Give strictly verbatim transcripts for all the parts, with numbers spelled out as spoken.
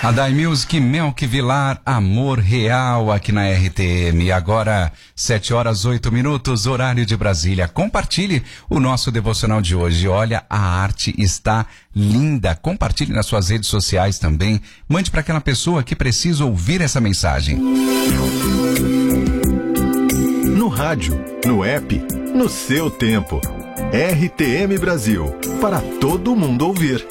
A Dai Music, Melk Vilar, Amor Real aqui na R T M. Agora, sete horas, oito minutos, horário de Brasília. Compartilhe o nosso devocional de hoje. Olha, a arte está linda. Compartilhe nas suas redes sociais também. Mande para aquela pessoa que precisa ouvir essa mensagem. No rádio, no app, no seu tempo. R T M Brasil, para todo mundo ouvir.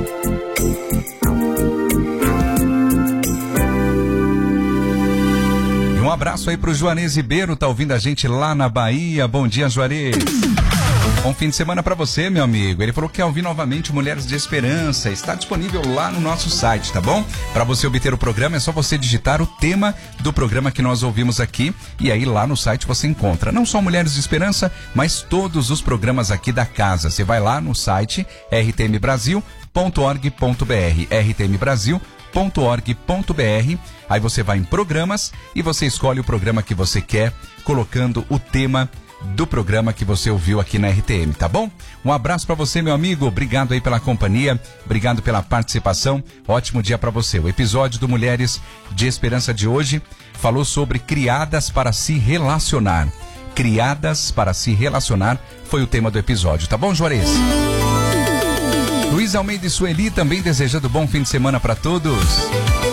Um abraço aí pro Juarez Ribeiro, tá ouvindo a gente lá na Bahia. Bom dia, Juarez. Bom fim de semana pra você, meu amigo. Ele falou que quer ouvir novamente Mulheres de Esperança. Está disponível lá no nosso site, tá bom? Para você obter o programa é só você digitar o tema do programa que nós ouvimos aqui. E aí lá no site você encontra não só Mulheres de Esperança, mas todos os programas aqui da casa. Você vai lá no site r t m brasil ponto org ponto b r, r t m brasil ponto org ponto b r. Aí você vai em programas e você escolhe o programa que você quer, colocando o tema do programa que você ouviu aqui na R T M, tá bom? Um abraço pra você, meu amigo. Obrigado aí pela companhia, obrigado pela participação. Ótimo dia pra você. O episódio do Mulheres de Esperança de hoje falou sobre criadas para se relacionar. Criadas para se relacionar foi o tema do episódio, tá bom, Juarez? Luiz Almeida e Sueli também desejando bom fim de semana para todos.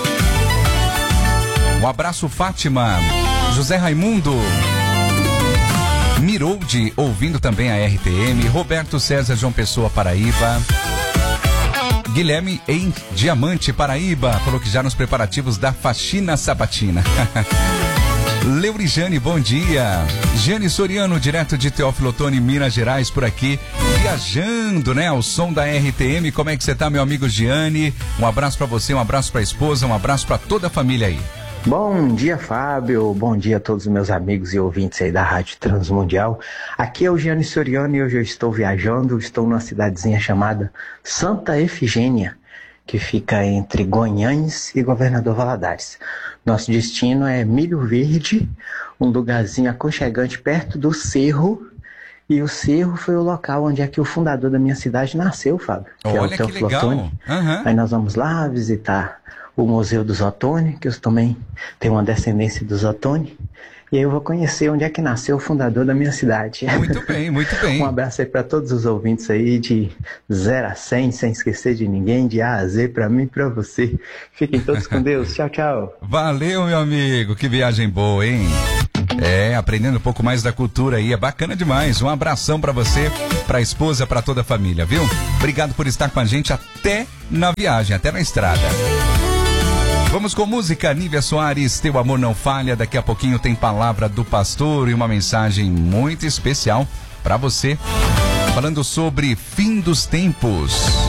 Um abraço, Fátima. José Raimundo Miroldi ouvindo também a R T M. Roberto César, João Pessoa, Paraíba. Guilherme em Diamante, Paraíba, falou que já nos preparativos da faxina sabatina. Leurijane, bom dia. Jane Soriano, direto de Teófilo Otoni, Minas Gerais, por aqui, viajando, né, ao som da R T M. Como é que você tá, meu amigo Giane? Um abraço pra você, um abraço pra esposa, um abraço pra toda a família aí. Bom dia, Fábio. Bom dia a todos os meus amigos e ouvintes aí da Rádio Transmundial. Aqui é o Giane Soriano e hoje eu estou viajando. Estou numa cidadezinha chamada Santa Efigênia, que fica entre Guanhães e Governador Valadares. Nosso destino é Milho Verde, um lugarzinho aconchegante perto do Cerro. E o Cerro foi o local onde é que o fundador da minha cidade nasceu, Fábio. Que Olha, é o que Teófilo legal. Otoni. Uhum. Aí nós vamos lá visitar o Museu dos Otoni, que eu também tenho uma descendência dos Otoni. E aí eu vou conhecer onde é que nasceu o fundador da minha cidade. Muito bem, muito bem. Um abraço aí para todos os ouvintes aí, de zero a cem, sem esquecer de ninguém, de A a Z, para mim e para você. Fiquem todos com Deus. Tchau, tchau. Valeu, meu amigo. Que viagem boa, hein? É, aprendendo um pouco mais da cultura aí, é bacana demais. Um abração pra você, pra esposa, pra toda a família, viu? Obrigado por estar com a gente até na viagem, até na estrada. Vamos com música, Nívia Soares, Teu Amor Não Falha. Daqui a pouquinho tem palavra do pastor e uma mensagem muito especial pra você, falando sobre fim dos tempos.